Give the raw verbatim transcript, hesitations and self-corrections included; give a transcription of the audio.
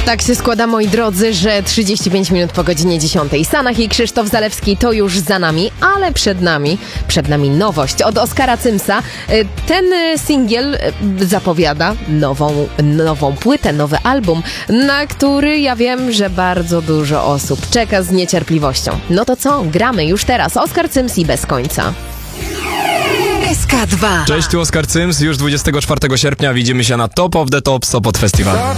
Tak się składa, moi drodzy, że trzydzieści pięć minut po godzinie dziesiątej. Sanach i Krzysztof Zalewski to już za nami, ale przed nami, przed nami nowość od Oskara Cymsa. Ten singiel zapowiada nową, nową płytę, nowy album, na który ja wiem, że bardzo dużo osób czeka z niecierpliwością. No to co? Gramy już teraz. Oskar Cyms i Bez końca. S K dwa. Cześć, tu Oskar Cyms. Już dwudziestego czwartego sierpnia widzimy się na Top of the Top Sopot Festival.